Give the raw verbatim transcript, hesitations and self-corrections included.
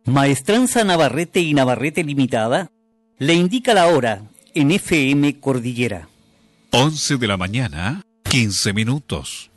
Maestranza Navarrete y Navarrete Limitada le indica la hora en F M Cordillera. once de la mañana, quince minutos.